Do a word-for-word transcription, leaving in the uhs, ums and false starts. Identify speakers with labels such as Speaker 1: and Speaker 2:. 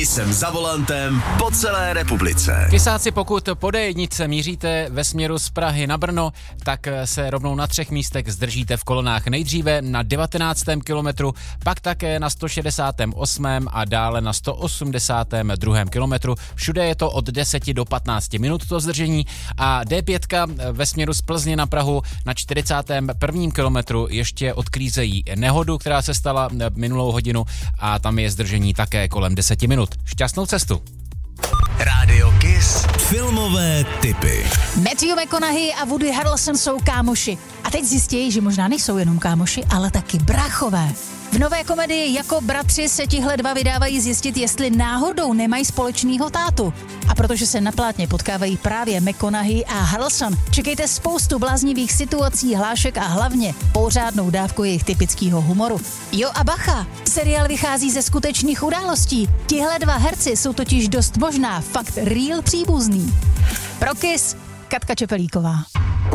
Speaker 1: Jsem za volantem po celé republice.
Speaker 2: Kysáci, pokud po dé jedničce míříte ve směru z Prahy na Brno, tak se rovnou na třech místech zdržíte v kolonách. Nejdříve na devatenáctém kilometru, pak také na sto šedesátém osmém a dále na sto osmdesátém druhém kilometru. Všude je to od deseti do patnácti minut to zdržení a dé pět ve směru z Plzně na Prahu na čtyřicátém prvním kilometru ještě odklízejí nehodu, která se stala minulou hodinu a tam je zdržení také kolem deseti minut. Šťastnou cestu.
Speaker 1: Rádio Kiss. Filmové tipy.
Speaker 3: Matthew McConaughey a Woody Harrelson jsou kámoši. A teď zjistí, že možná nejsou jenom kámoši, ale taky bráchové. V nové komedii Jako bratři se tihle dva vydávají zjistit, jestli náhodou nemají společného tátu. A protože se na plátně potkávají právě McConaughey a Harrelson, čekejte spoustu bláznivých situací, hlášek a hlavně pořádnou dávku jejich typického humoru. Jo a bacha, seriál vychází ze skutečných událostí. Tihle dva herci jsou totiž dost možná fakt real příbuzný. Pro Kiss, Katka Čepelíková.